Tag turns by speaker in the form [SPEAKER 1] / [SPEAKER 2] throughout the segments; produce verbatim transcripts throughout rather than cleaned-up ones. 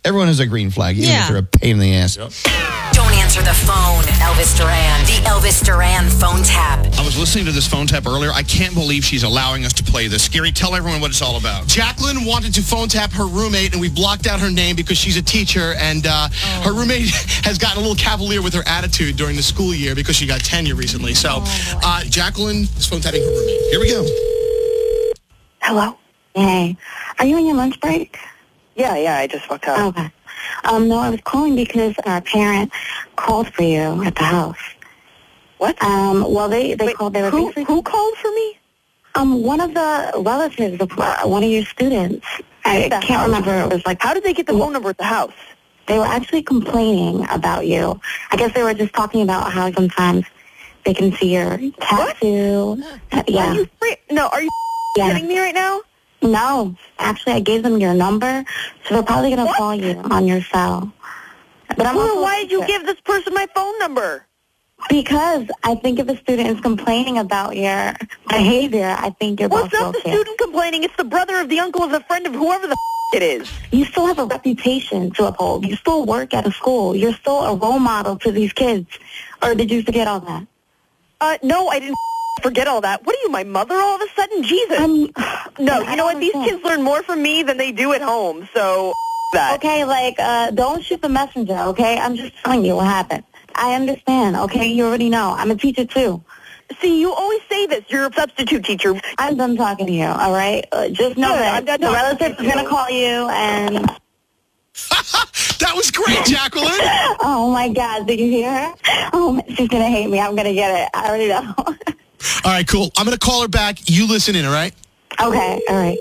[SPEAKER 1] Everyone has a green flag, even
[SPEAKER 2] Yeah.
[SPEAKER 1] if they're a pain in the ass.
[SPEAKER 3] Yep.
[SPEAKER 4] Don't answer the phone. Elvis Duran. The Elvis Duran phone tap.
[SPEAKER 5] I was listening to this phone tap earlier. I can't believe she's allowing us to play this. Scary, tell everyone what it's all about.
[SPEAKER 6] Jacqueline wanted to phone tap her roommate, and we blocked out her name because she's a teacher, and uh, oh. her roommate has gotten a little cavalier with her attitude during the school year because she got tenure recently. So
[SPEAKER 2] oh,
[SPEAKER 6] uh, Jacqueline is phone tapping her roommate. Here we go.
[SPEAKER 7] Hello? Hey. Are you on your lunch break?
[SPEAKER 8] Yeah, yeah, I just woke up.
[SPEAKER 7] Okay. Um, no, I was calling because our parent called for you at the house.
[SPEAKER 8] What?
[SPEAKER 7] Um, well, they, they
[SPEAKER 8] Wait,
[SPEAKER 7] called. They were
[SPEAKER 8] who,
[SPEAKER 7] basically-
[SPEAKER 8] who called for me?
[SPEAKER 7] Um, one of the relatives of uh, one of your students. I
[SPEAKER 8] The
[SPEAKER 7] can't
[SPEAKER 8] house?
[SPEAKER 7] remember. It was like,
[SPEAKER 8] How did they get the phone number at the house?
[SPEAKER 7] they were actually complaining about you. I guess they were just talking about how sometimes they can see your tattoo. Uh, yeah.
[SPEAKER 8] Are you free? No, are you
[SPEAKER 7] Yeah.
[SPEAKER 8] kidding me right now?
[SPEAKER 7] No, actually, I gave them your number, so they're probably going to
[SPEAKER 8] What?
[SPEAKER 7] call you on your cell. But I'm
[SPEAKER 8] Well,
[SPEAKER 7] also-
[SPEAKER 8] why did you give this person my phone number?
[SPEAKER 7] Because I think if a student is complaining about your behavior, I think your
[SPEAKER 8] Well,
[SPEAKER 7] boss
[SPEAKER 8] it's
[SPEAKER 7] will
[SPEAKER 8] not the
[SPEAKER 7] care.
[SPEAKER 8] student complaining. It's the brother of the uncle of the friend of whoever the it is.
[SPEAKER 7] You still have a reputation to uphold. You still work at a school. You're still a role model to these kids. Or did you forget all that?
[SPEAKER 8] Uh, no, I didn't forget all that. What are you, my mother all of a sudden? Jesus.
[SPEAKER 7] I'm,
[SPEAKER 8] no,
[SPEAKER 7] I
[SPEAKER 8] you know what?
[SPEAKER 7] don't
[SPEAKER 8] These
[SPEAKER 7] understand.
[SPEAKER 8] kids learn more from me than they do at home, so that.
[SPEAKER 7] Okay, like, uh, don't shoot the messenger, okay? I'm just telling you what happened. I understand, okay? You already know. I'm a teacher, too.
[SPEAKER 8] See, you always say this. You're a substitute teacher.
[SPEAKER 7] I'm done talking to you, all right? Uh, just know
[SPEAKER 8] Good,
[SPEAKER 7] that
[SPEAKER 8] I'm done
[SPEAKER 7] the
[SPEAKER 8] talking
[SPEAKER 7] relative
[SPEAKER 8] to
[SPEAKER 7] is going
[SPEAKER 8] you.
[SPEAKER 7] to call you, and...
[SPEAKER 6] That was great, Jacqueline.
[SPEAKER 7] Oh, my God. Did you hear her? Oh, she's going to hate me. I'm going to get it. I already know.
[SPEAKER 6] All right, cool. I'm going to call her back. You listen in, all right?
[SPEAKER 7] Okay, all right.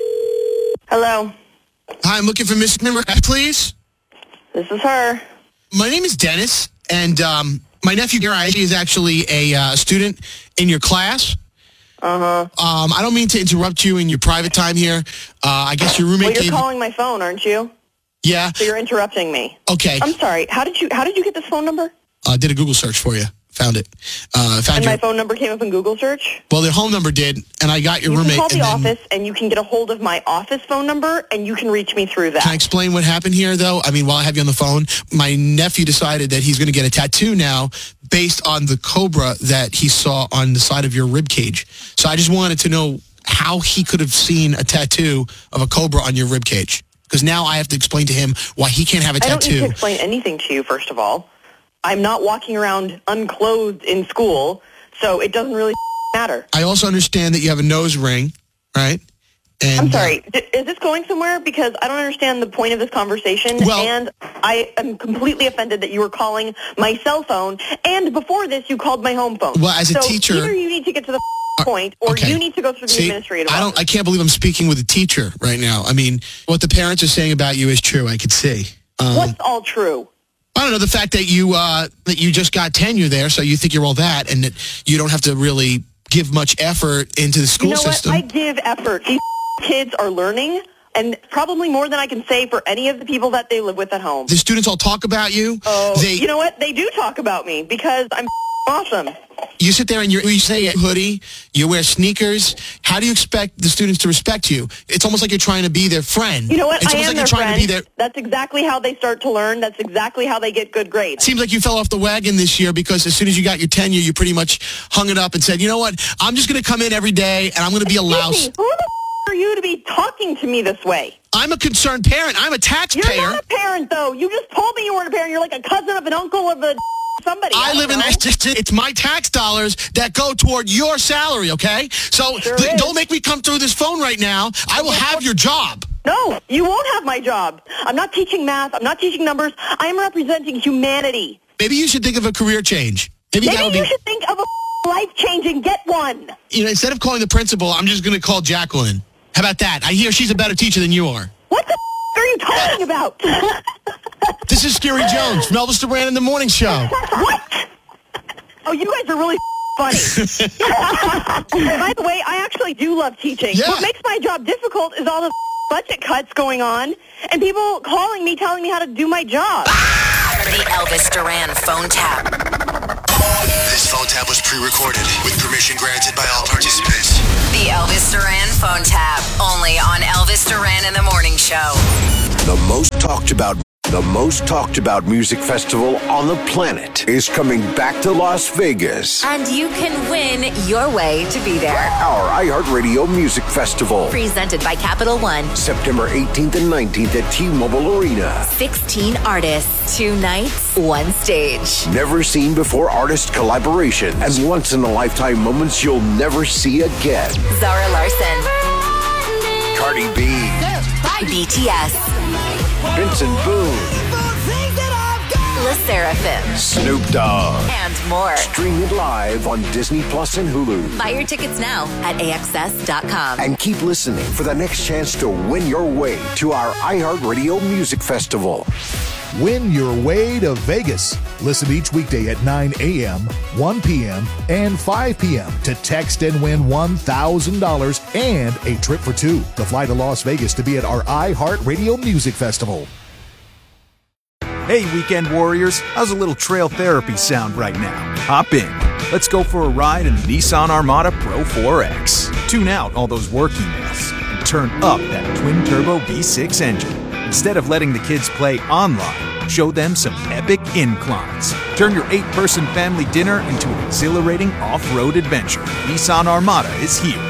[SPEAKER 8] Hello.
[SPEAKER 6] Hi, I'm looking for Miss McGrath, please.
[SPEAKER 8] This is her.
[SPEAKER 6] My name is Dennis, and um, my nephew here is actually a uh, student in your class.
[SPEAKER 8] Uh-huh.
[SPEAKER 6] Um, I don't mean to interrupt you in your private time here. Uh, I guess your roommate
[SPEAKER 8] Well, you're
[SPEAKER 6] gave...
[SPEAKER 8] calling my phone, aren't you?
[SPEAKER 6] Yeah.
[SPEAKER 8] So you're interrupting me.
[SPEAKER 6] Okay.
[SPEAKER 8] I'm sorry. How did you How did you get this phone number?
[SPEAKER 6] I uh, did a Google search for you. Found it. Uh, found
[SPEAKER 8] And
[SPEAKER 6] your...
[SPEAKER 8] my phone number came up in Google search?
[SPEAKER 6] Well, their home number did, and I got your
[SPEAKER 8] You
[SPEAKER 6] roommate.
[SPEAKER 8] can call the
[SPEAKER 6] and then...
[SPEAKER 8] office, and you can get a hold of my office phone number, and you can reach me through that.
[SPEAKER 6] Can I explain what happened here, though? I mean, while I have you on the phone, my nephew decided that he's going to get a tattoo now based on the cobra that he saw on the side of your rib cage. So I just wanted to know how he could have seen a tattoo of a cobra on your rib cage. Because now I have to explain to him why he can't have a
[SPEAKER 8] I don't need
[SPEAKER 6] tattoo.
[SPEAKER 8] to explain anything to you, first of all. I'm not walking around unclothed in school, so it doesn't really matter.
[SPEAKER 6] I also understand that you have a nose ring, right? And,
[SPEAKER 8] I'm sorry. D- is this going somewhere? Because I don't understand the point of this conversation,
[SPEAKER 6] Well-
[SPEAKER 8] and I am completely offended that you were calling my cell phone, and before this, you called my home phone.
[SPEAKER 6] Well, as a
[SPEAKER 8] so
[SPEAKER 6] teacher-
[SPEAKER 8] either you need to get to the point, or
[SPEAKER 6] okay.
[SPEAKER 8] you need to go through the
[SPEAKER 6] See,
[SPEAKER 8] administrative
[SPEAKER 6] I don't.
[SPEAKER 8] office.
[SPEAKER 6] I can't believe I'm speaking with a teacher right now. I mean, what the parents are saying about you is true. I could see. Um,
[SPEAKER 8] What's all true?
[SPEAKER 6] I don't know, the fact that you uh, that you just got tenure there, so you think you're all that, and that you don't have to really give much effort into the school
[SPEAKER 8] You know
[SPEAKER 6] system.
[SPEAKER 8] what? I give effort. These kids are learning, and probably more than I can say for any of the people that they live with at home.
[SPEAKER 6] The students all talk about you.
[SPEAKER 8] Oh,
[SPEAKER 6] they,
[SPEAKER 8] you know what? They do talk about me because I'm awesome.
[SPEAKER 6] You sit there and you're, you say a hoodie, you wear sneakers. How do you expect the students to respect you? It's almost like you're trying to be their friend.
[SPEAKER 8] You know what?
[SPEAKER 6] It's
[SPEAKER 8] I
[SPEAKER 6] almost
[SPEAKER 8] am
[SPEAKER 6] like
[SPEAKER 8] their
[SPEAKER 6] you're trying
[SPEAKER 8] friend.
[SPEAKER 6] to be their...
[SPEAKER 8] That's exactly how they start to learn. That's exactly how they get good grades.
[SPEAKER 6] Seems like you fell off the wagon this year because as soon as you got your tenure, you pretty much hung it up and said, you know what? I'm just going to come in every day and I'm going to be a
[SPEAKER 8] Excuse
[SPEAKER 6] louse.
[SPEAKER 8] me, who the f- are you to be talking to me this way?
[SPEAKER 6] I'm a concerned parent. I'm a taxpayer.
[SPEAKER 8] You're not a parent, though. You just told me you weren't a parent. You're like a cousin of an uncle of a somebody.
[SPEAKER 6] I
[SPEAKER 8] don't
[SPEAKER 6] live in
[SPEAKER 8] know.
[SPEAKER 6] that. It's my tax dollars that go toward your salary, okay? So
[SPEAKER 8] Sure
[SPEAKER 6] th-
[SPEAKER 8] is.
[SPEAKER 6] don't make me come through this phone right now. I will have your job.
[SPEAKER 8] No, you won't have my job. I'm not teaching math. I'm not teaching numbers. I am representing humanity.
[SPEAKER 6] Maybe you should think of a career change. Maybe, that
[SPEAKER 8] Maybe
[SPEAKER 6] would
[SPEAKER 8] you
[SPEAKER 6] be,
[SPEAKER 8] should think of a life change and get one.
[SPEAKER 6] you know, instead of calling the principal, I'm just going to call Jacqueline. How about that? I hear she's a better teacher than you are.
[SPEAKER 8] What the f- are you talking about?
[SPEAKER 6] This is Scary Jones from Elvis Duran in the Morning Show.
[SPEAKER 8] What? Oh, you guys are really funny. By the way, I actually do love teaching.
[SPEAKER 6] Yeah.
[SPEAKER 8] What makes my job difficult is all the budget cuts going on and people calling me telling me how to do my job.
[SPEAKER 4] The Elvis Duran phone tap.
[SPEAKER 9] This phone tap was pre-recorded with permission granted by all participants.
[SPEAKER 4] The Elvis Duran phone tap. Only on Elvis Duran in the Morning Show.
[SPEAKER 2] The most talked about The most talked about music festival on the planet is coming back to Las Vegas.
[SPEAKER 4] And you can win your way to be there.
[SPEAKER 2] Our iHeartRadio Music Festival.
[SPEAKER 4] Presented by Capital One.
[SPEAKER 2] September eighteenth and nineteenth at T-Mobile Arena.
[SPEAKER 4] sixteen artists, two nights, one stage.
[SPEAKER 2] Never seen before artist collaboration and once in a lifetime moments you'll never see again.
[SPEAKER 4] Zara Larson.
[SPEAKER 2] Cardi B.
[SPEAKER 4] B T S.
[SPEAKER 2] Vincent Boone.
[SPEAKER 4] Le Seraphim.
[SPEAKER 2] Snoop Dogg.
[SPEAKER 4] And more.
[SPEAKER 2] Stream it live on Disney Plus and Hulu.
[SPEAKER 4] Buy your tickets now at A X S dot com.
[SPEAKER 2] And keep listening for the next chance to win your way to our iHeartRadio Music Festival.
[SPEAKER 3] Win your way to Vegas. Listen each weekday at nine a.m., one p.m., and five p.m. to text and win one thousand dollars and a trip for two to fly to Las Vegas to be at our iHeartRadio Music Festival.
[SPEAKER 10] Hey, Weekend Warriors, how's a little trail therapy sound right now? Hop in. Let's go for a ride in the Nissan Armada Pro four X. Tune out all those work emails and turn up that twin-turbo V six engine. Instead of letting the kids play online, show them some epic inclines. Turn your eight-person family dinner into an exhilarating off-road adventure. Nissan Armada is here.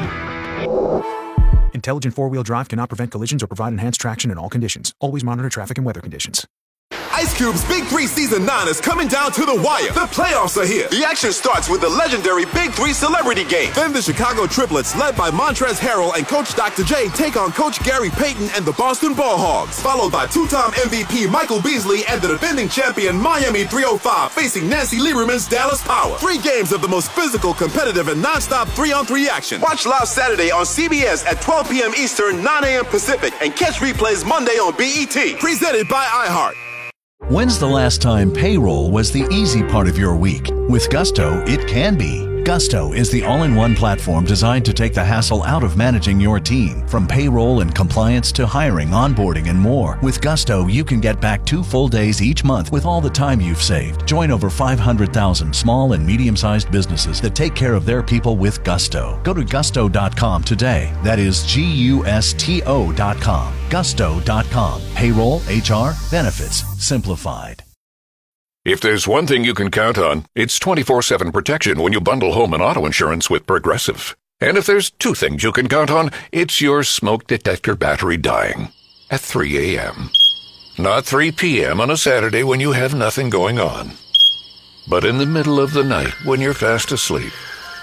[SPEAKER 10] Intelligent four-wheel drive cannot prevent collisions or provide enhanced traction in all conditions. Always monitor traffic and weather conditions.
[SPEAKER 11] Ice Cube's Big Three Season nine is coming down to the wire. The playoffs are here. The action starts with the legendary Big Three Celebrity Game. Then the Chicago Triplets, led by Montrezl Harrell and Coach Doctor J, take on Coach Gary Payton and the Boston Ball Hogs. Followed by two-time M V P Michael Beasley and the defending champion Miami three oh five facing Nancy Lieberman's Dallas Power. Three games of the most physical, competitive, and non-stop three-on-three action. Watch live Saturday on C B S at twelve p.m. Eastern, nine a.m. Pacific, and catch replays Monday on B E T. Presented by iHeart.
[SPEAKER 12] When's the last time payroll was the easy part of your week? With Gusto, it can be. Gusto is the all-in-one platform designed to take the hassle out of managing your team. From payroll and compliance to hiring, onboarding, and more. With Gusto, you can get back two full days each month with all the time you've saved. Join over five hundred thousand small and medium-sized businesses that take care of their people with Gusto. Go to gusto dot com today. That is G U S T O dot com. gusto dot com. Payroll, H R, benefits, simplified.
[SPEAKER 13] If there's one thing you can count on, it's twenty-four seven protection when you bundle home and auto insurance with Progressive. And if there's two things you can count on, it's your smoke detector battery dying at three a.m. Not three p.m. on a Saturday when you have nothing going on, but in the middle of the night when you're fast asleep.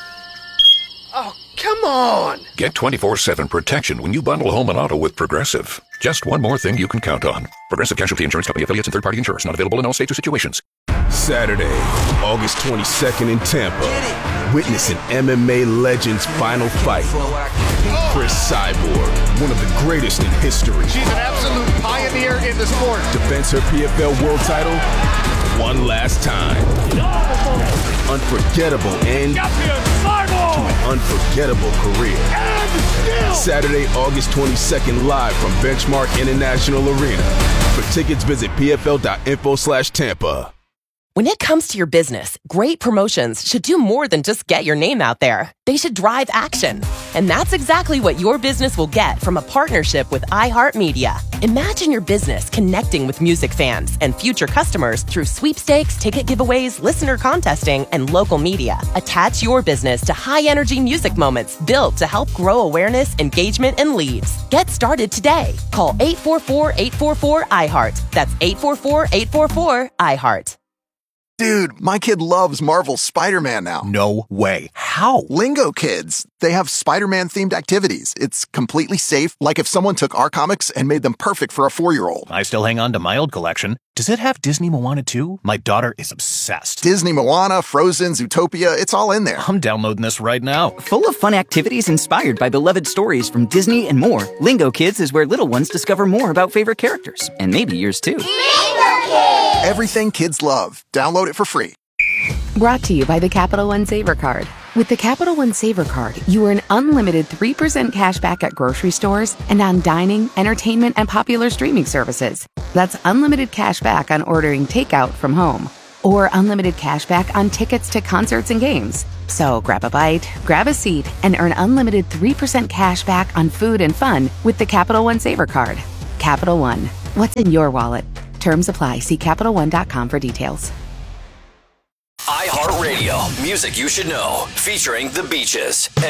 [SPEAKER 14] Oh, come on!
[SPEAKER 13] Get twenty-four seven protection when you bundle home and auto with Progressive. Just one more thing you can count on. Progressive Casualty Insurance Company affiliates and third-party insurers. Not available in all states or situations.
[SPEAKER 11] Saturday, August twenty-second in Tampa. Witness an M M A legend's final fight. Chris Cyborg, one of the greatest in history.
[SPEAKER 5] She's an absolute pioneer in the sport.
[SPEAKER 11] Defends her P F L world title one last time. Unforgettable end to an unforgettable career. Saturday, August twenty-second, live from Benchmark International Arena. For tickets, visit P F L dot info slash Tampa.
[SPEAKER 15] When it comes to your business, great promotions should do more than just get your name out there. They should drive action. And that's exactly what your business will get from a partnership with iHeartMedia. Imagine your business connecting with music fans and future customers through sweepstakes, ticket giveaways, listener contesting, and local media. Attach your business to high-energy music moments built to help grow awareness, engagement, and leads. Get started today. Call eight four four, eight four four, I heart. That's eight four four, eight four four, I heart.
[SPEAKER 16] Dude, my kid loves Marvel's Spider-Man now.
[SPEAKER 10] No way. How?
[SPEAKER 16] Lingo Kids. They have Spider-Man themed activities. It's completely safe, like if someone took our comics and made them perfect for a four-year-old.
[SPEAKER 10] I still hang on to my old collection. Does it have Disney Moana too? My daughter is obsessed.
[SPEAKER 16] Disney Moana, Frozen, Zootopia, it's all in there.
[SPEAKER 10] I'm downloading this right now.
[SPEAKER 17] Full of fun activities inspired by beloved stories from Disney and more, Lingo Kids is where little ones discover more about favorite characters. And maybe yours too.
[SPEAKER 16] Lingo Kids! Everything kids love. Download it for free.
[SPEAKER 18] Brought to you by the Capital One Saver Card. With the Capital One Saver Card, you earn unlimited three percent cash back at grocery stores and on dining, entertainment, and popular streaming services. That's unlimited cash back on ordering takeout from home. Or unlimited cash back on tickets to concerts and games. So grab a bite, grab a seat, and earn unlimited three percent cash back on food and fun with the Capital One Saver Card. Capital One. What's in your wallet? Terms apply. See Capital One dot com for details.
[SPEAKER 19] iHeartRadio, music you should know, featuring The Beaches.